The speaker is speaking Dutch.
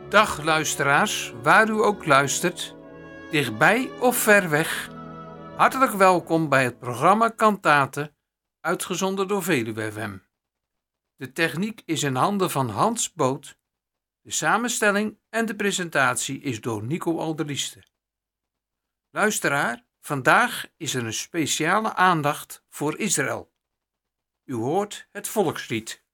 Dag luisteraars, waar u ook luistert, dichtbij of ver weg. Hartelijk welkom bij het programma Kantaten, uitgezonden door Veluwe FM. De techniek is in handen van Hans Boot. De samenstelling en de presentatie is door Nico Alderieste. Luisteraar, vandaag is er een speciale aandacht voor Israël. U hoort het volkslied.